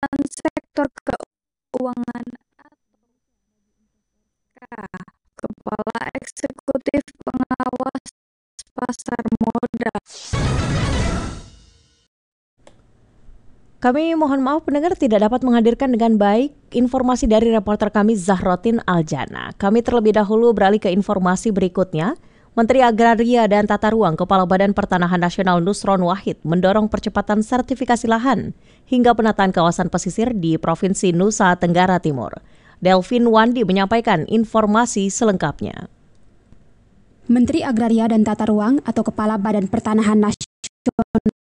sektor keuangan atau Kepala Eksekutif Pengawas Pasar Modal. Kami mohon maaf pendengar tidak dapat menghadirkan dengan baik informasi dari reporter kami Zahrotin Aljana. Kami terlebih dahulu beralih ke informasi berikutnya. Menteri Agraria dan Tata Ruang Kepala Badan Pertanahan Nasional Nusron Wahid mendorong percepatan sertifikasi lahan hingga penataan kawasan pesisir di Provinsi Nusa Tenggara Timur. Delvin Wandi menyampaikan informasi selengkapnya. Menteri Agraria dan Tata Ruang atau Kepala Badan Pertanahan Nasional